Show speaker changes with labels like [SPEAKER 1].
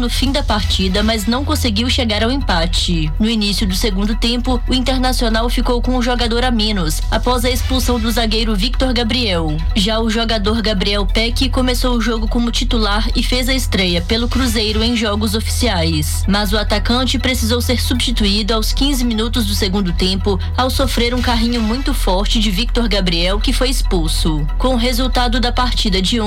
[SPEAKER 1] no fim da partida, mas não conseguiu chegar ao empate. No início do segundo tempo, o Internacional ficou com um jogador a menos, após a expulsão do zagueiro Victor Gabriel. Já o jogador Gabriel Peck começou o jogo como titular e fez a estreia pelo Cruzeiro em jogos oficiais. Mas o atacante precisou ser substituído aos 15 minutos do segundo tempo, ao sofrer um carrinho muito forte de Victor Gabriel, que foi expulso. Com o resultado da partida de